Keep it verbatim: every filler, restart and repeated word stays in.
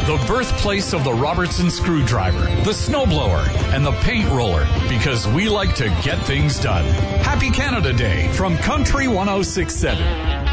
the birthplace of the Robertson screwdriver, the snowblower, and the paint roller, because we like to get things done. Happy Canada Day from Country one oh six point seven.